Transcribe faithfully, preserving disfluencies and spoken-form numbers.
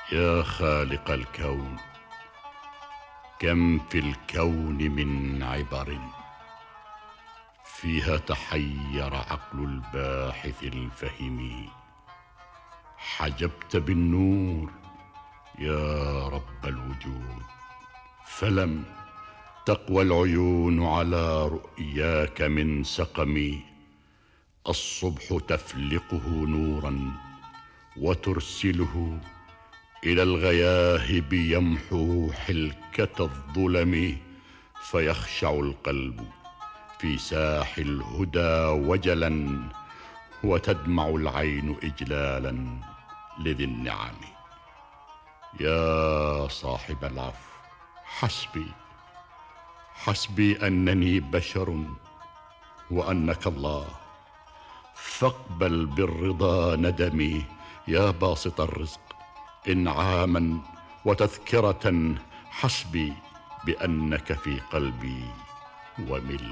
يا خالق الكون، كم في الكون من عبر فيها تحير عقل الباحث الفهم. حجبت بالنور يا رب الوجود، فلم تقوى العيون على رؤياك من سقم. الصبح تفلقه نورا وترسله إلى الغياهب يمحو حلكة الظلم. فيخشع القلب في ساح الهدى وجلا، وتدمع العين إجلالا لذي النعم. يا صاحب العفو، حسبي حسبي أنني بشر وأنك الله، فاقبل بالرضا ندمي. يا باسط الرزق إنعاما وتذكرة، حسبي بأنك في قلبي وملكي.